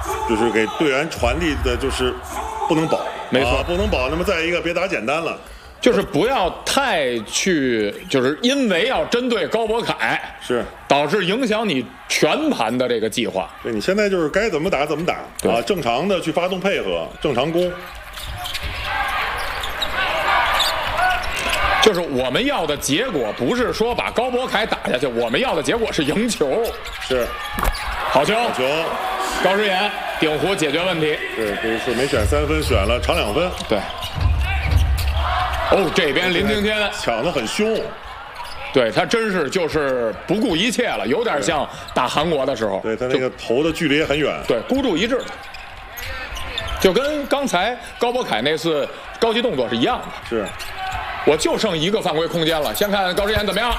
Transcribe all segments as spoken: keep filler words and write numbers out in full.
就是给队员传递的就是不能保， 没错， 啊、不能保。那么再一个，别打简单了。 就是不要太去，就是因为要针对高博凯， 是导致影响你全盘的这个计划。 对，你现在就是该怎么打怎么打啊，正常的去发动配合，正常攻。 就是我们要的结果不是说把高博凯打下去，我们要的结果是赢球。 是， 好球， 好球， 高诗岩顶弧解决问题。 对，这一次没选三分，选了长两分。 对。哦，这边林庭谦抢得很凶， 对他真是就是不顾一切了，有点像打韩国的时候。 对他那个投的距离也很远， 对，孤注一掷，就跟刚才高博凯那次高级动作是一样的。 是， 我就剩一个犯规空间了，先看高诗岩怎么样。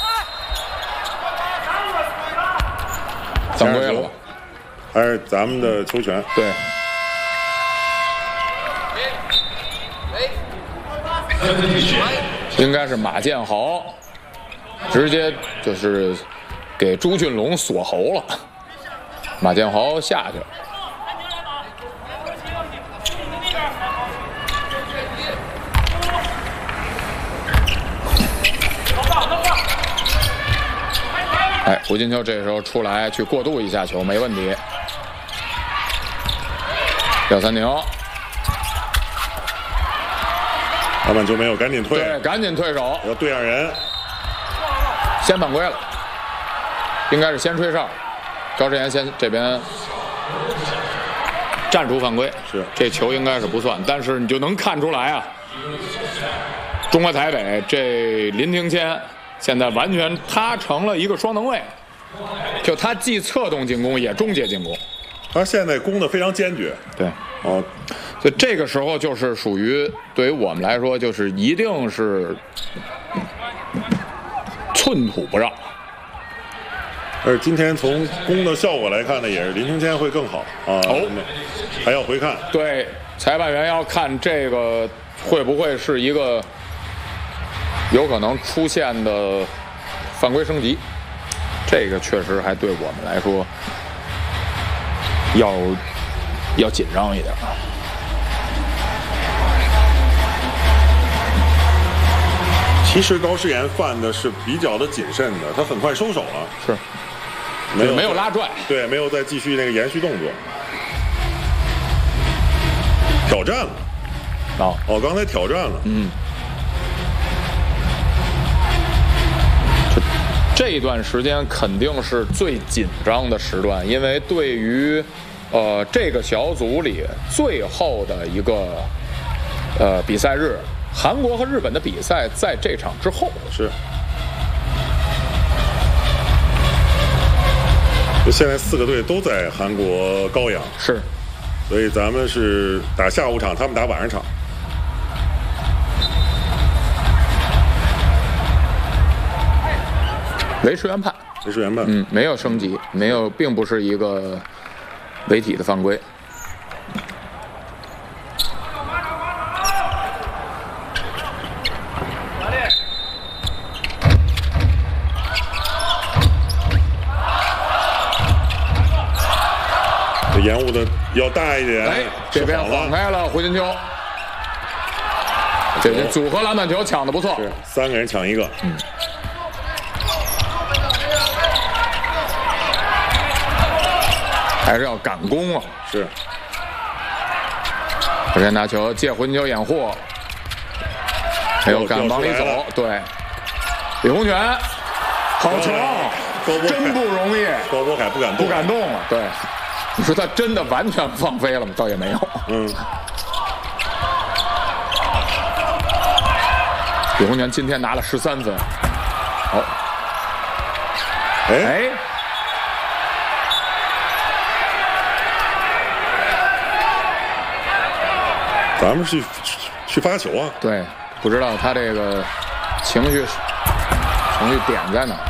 犯规了吧？ 还是咱们的球权？ 对。应该是马建豪直接就是给朱俊龙锁喉了，马建豪下去了。哎，胡金秋这时候出来去过渡一下球，没问题。廖三宁。 篮板球没有，赶紧退， 对，赶紧退手， 要对上人， 先犯规了，应该是先吹哨，高诗岩先这边战术犯规， 是这球应该是不算，但是你就能看出来啊，中国台北这林庭谦现在完全他成了一个双能卫，就他既策动进攻也终结进攻， 他现在攻的非常坚决， 对， 哦。 所以这个时候就是属于对于我们来说，就是一定是寸土不让。 而今天从攻的效果来看呢，也是林庭谦会更好啊。哦，还要回看。 对，裁判员要看这个会不会是一个有可能出现的犯规升级，这个确实还对我们来说要要紧张一点。 其实高诗岩犯的是比较的谨慎的，他很快收手了， 是， 没有没有拉拽， 对，没有再继续那个延续动作，挑战了， 哦， 哦，刚才挑战了， 嗯，这一段时间肯定是最紧张的时段，因为对于呃这个小组里最后的一个呃比赛日。韩国和日本的比赛在这场之后是，就现在四个队都在韩国高阳， 是， 所以咱们是打下午场，他们打晚上场。 维持原判， 维持原判， 嗯，没有升级，没有，并不是一个违体的犯规。 延误的要大一点， 哎，这边晃开了胡金秋，这边组合篮板球抢的不错， 是三个人抢一个， 嗯，还是要赶攻啊， 是。 首先拿球借胡金秋掩护，没有敢往里走，对，李洪权，好球，真不容易， 高博凯不敢动， 不敢动了，对。你说他真的完全放飞了吗？倒也没有。 嗯。 李洪权今天拿了十三分。好。 哎。 哎。 咱们去去发球啊？ 对，不知道他这个情绪情绪点在哪？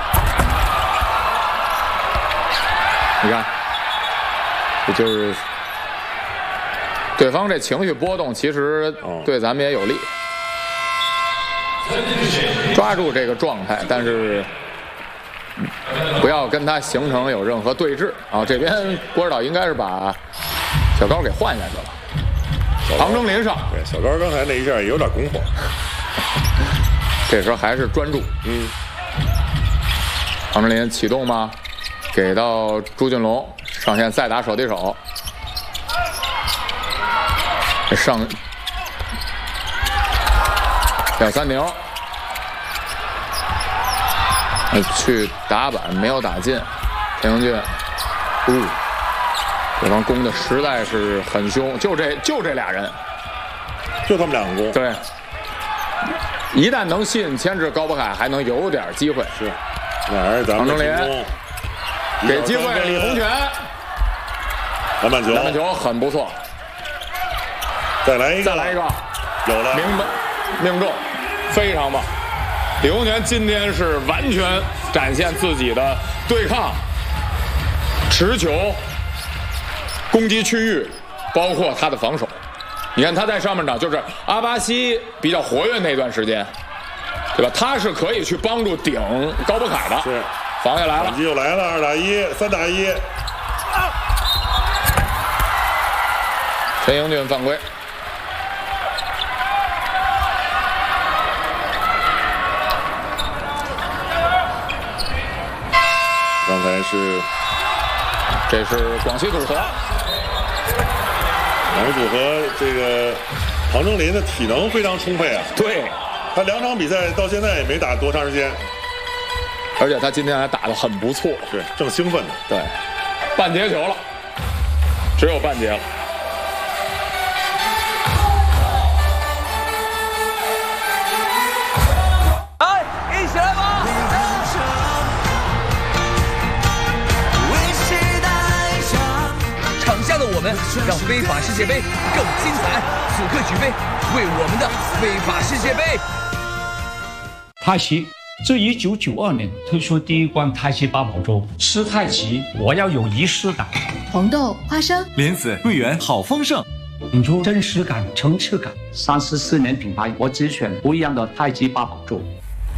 你看。就是对方这情绪波动，其实对咱们也有利。抓住这个状态，但是不要跟他形成有任何对峙啊。这边郭指导应该是把小高给换下去了，唐征林上。 对，小高刚才那一下也有点拱火， 这时候还是专注。 嗯， 唐征林启动吗？给到朱俊龙上线再打手递手，上小三牛。去打板没有打进，田英俊，呜、哦，对方攻的实在是很凶，就这就这俩人， 就他们两个攻。 对，一旦能吸引牵制，高博凯还能有点机会。 是，哪儿？咱们唐征林给机会，李洪权， 篮板球， 篮板球很不错， 再来一个， 再来一个， 有了， 命命中，非常棒。李洪权今天是完全展现自己的对抗、持球、攻击区域，包括他的防守。你看他在上半场就是阿巴西比较活跃那段时间，对吧？他是可以去帮助顶高博凯的。 是， 防下来了， 反击又来了，二打一，三打一。 陈英俊犯规。 刚才是， 这是广西组合， 两个组合，这个唐征林的体能非常充沛啊。 对， 他两场比赛到现在也没打多长时间， 而且他今天还打得很不错， 是正兴奋呢。 对，半截球了，只有半截了。 哎，一起来吧！场下的我们让非法世界杯更精彩，此刻举杯，为我们的非法世界杯。 太极自一九九二年推出第一罐太极八宝粥，吃太极我要有仪式感， 红豆、花生、 莲子、桂圆，好丰盛， 引出真实感、层次感。三十四年品牌，我只选不一样的太极八宝粥。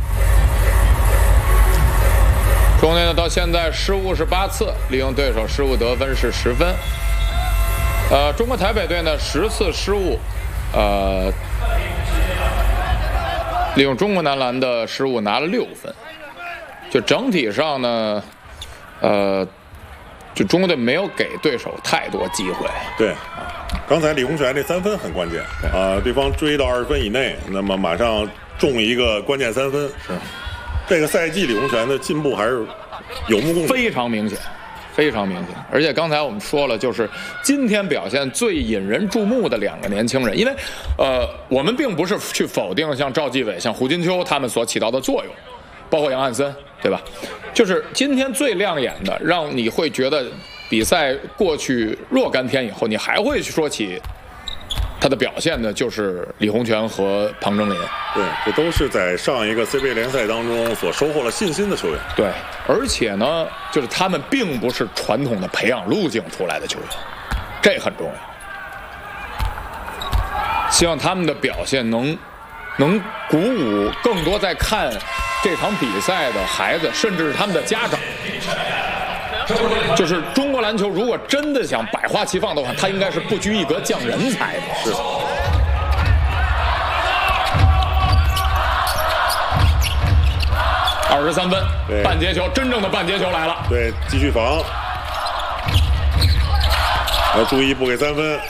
中队呢到现在失误是八次，利用对手失误得分是十分。呃，中国台北队呢十次失误，呃，利用中国男篮的失误拿了六分。就整体上呢，呃，就中国队没有给对手太多机会。 对，刚才李洪权这三分很关键啊、呃，对方追到二十分以内，那么马上中一个关键三分。 是。 这个赛季李洪权的进步还是有目共睹， 非常明显，非常明显。而且刚才我们说了，就是今天表现最引人注目的两个年轻人，因为，呃，我们并不是去否定像赵继伟、像胡金秋他们所起到的作用，包括杨汉森，对吧？就是今天最亮眼的，让你会觉得比赛过去若干天以后，你还会说起他的表现的，就是李洪权和唐征林。 对，这都是在上一个 C B A 联赛当中所收获了信心的球员。 对，而且呢，就是他们并不是传统的培养路径出来的球员，这很重要。希望他们的表现能能鼓舞更多在看这场比赛的孩子，甚至是他们的家长。就是中国篮球，如果真的想百花齐放的话，它应该是不拘一格降人才的。 是。 二十三分，半截球，真正的半截球来了。 对，继续防，要注意不给三分。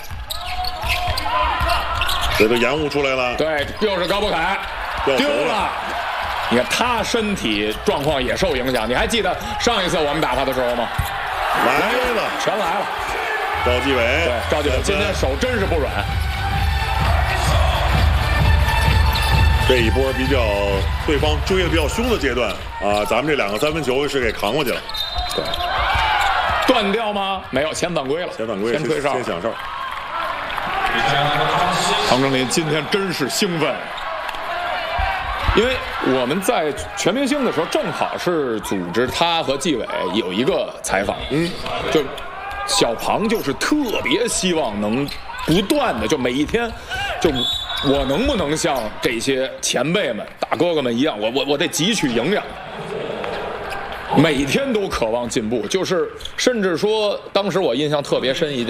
这个延误出来了。 对，又是高博凯，丢了。你看他身体状况也受影响，你还记得上一次我们打他的时候吗？ 来了， 全来了。 赵继伟， 对，赵继伟今天手真是不软。 这一波比较对方追的比较凶的阶段啊，咱们这两个三分球是给扛过去了。 对，断掉吗？没有，先犯规了， 先犯规， 先吹哨， 先响哨。 唐征林今天真是兴奋。因为我们在全明星的时候，正好是组织他和纪委有一个采访，嗯，就小庞就是特别希望能不断的，就每一天，就我能不能像这些前辈们、大哥哥们一样，我我我得汲取营养。 每天都渴望进步，就是甚至说，当时我印象特别深一件。